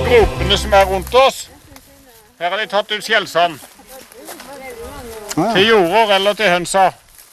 gropene som rundt oss, her har de tatt ut skjellsand. Til jorder eller til hønsa.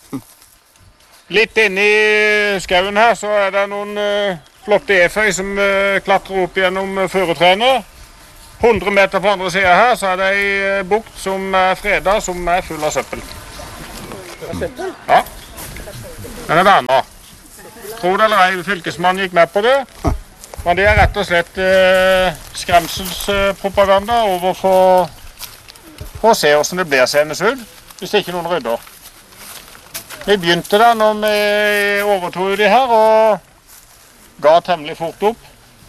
Litt inne i skauen her så det noen flotte eføy som klatrer opp gjennom føretrærne. 100 meter på andre siden her så det en bukt som fredet, som full av søppel. Ja, den vernet. Tror det eller ei, fylkesmannen gikk med på det. Men det rett og slett skremselspropaganda overfor å se hvordan det blir sendes ut, hvis ikke noen rydder. Vi begynte da når vi overtog de her og ga temmelig fort opp.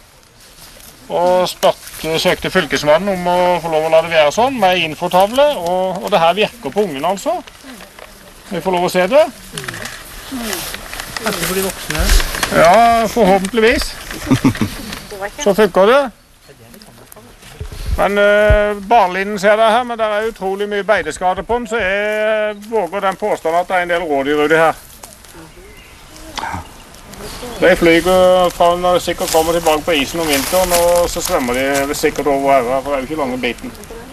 Og søkte fylkesmannen om å få lov å la det være sånn med infotavle, og det her virker på ungen altså. Vi får lov å se det. Kanskje for de voksne? Ja, forhåpentligvis. Så funker det. Men barlinen ser det her, men det utrolig mye beideskade på den, så jeg våger den påstanden at det en del rådyr ute her. De flyger fra når de sikkert kommer tilbake på isen om vinteren, og så svømmer de sikkert over her, for det jo ikke lange biten.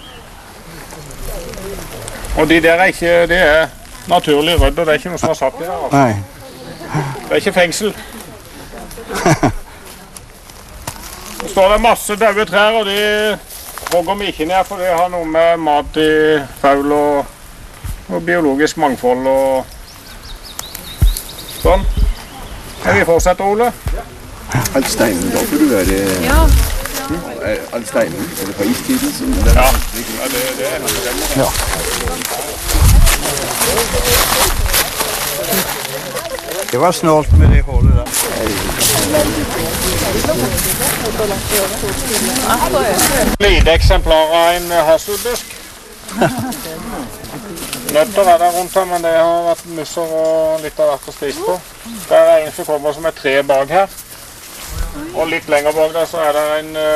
Og de der det naturlig rødd, og det ikke noe som har satt i der. Altså. Nei. Det ikke fengsel. Så står det masse døde trær, og de hogger vi ikke ned, for det har noe med mat i faul og biologisk mangfold og sånn. Skal vi fortsette, Ole? Alt steinen, da får du være... Ja. Alt steinen, eller på istiden som... Ja, det det. Ja. Det var snålt med det hålet der. Lite eksemplar av en hasselbusk. Nøtter der rundt her, men det har vært musser og litt av hvert å spise på. Det en som kommer som et tre bak her. Og litt lenger bak der så det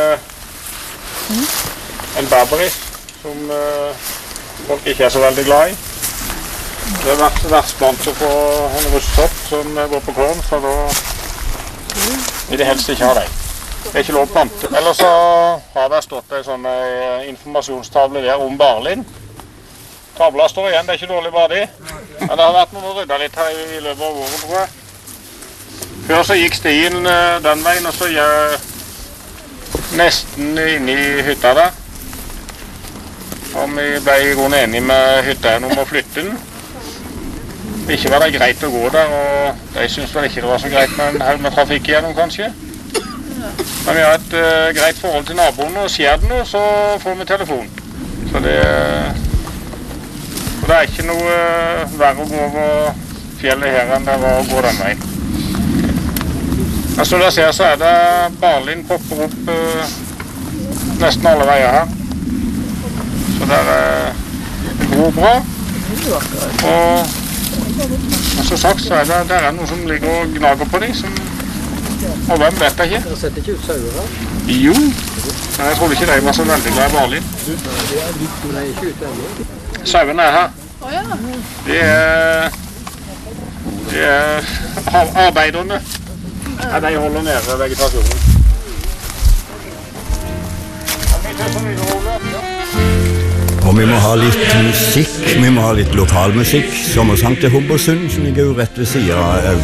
en berberis som folk ikke så veldig glad i. Det har vært vertsplante på en rustsopp som går på korn, så da vil de helst ikke ha dem. Det ikke lov å plante. Ellers så har det stått en sånn informasjonstavle der om barlin. Tavla står igjen, det ikke dårlig bare de. Men det har vært noen å rydde litt her i løpet av året, tror jeg. Før så gikk stien den veien, og så nesten inne i hytta der. Og vi ble i grunnen enige med hytteeieren om å flytte den. Ikke var det greit å gå der, og de syntes vel ikke det var så greit med en haug med trafikk igjennom, kanskje. Men vi har et greit forhold til naboene, og skjer det noe, så får vi telefon. Så det ikke noe verre å gå over fjellet her enn det var å gå den veien. Men som dere ser, så det barlin popper opp nesten alle veier her. Så det gror bra. Og som sagt, så det noen som ligger og gnager på dem, og hvem vet det ikke? Dere setter ikke ut sauer her? Jo, men jeg trodde ikke de var så veldig glad i barlin. Men de ikke ute ennå? Sauene her. De arbeiderne. Ja, de holder nede vegetasjonen. Og vi må ha litt musikk, vi må ha litt lokalmusikk. Sommersang til Homborsund, som ligger jo rett ved siden av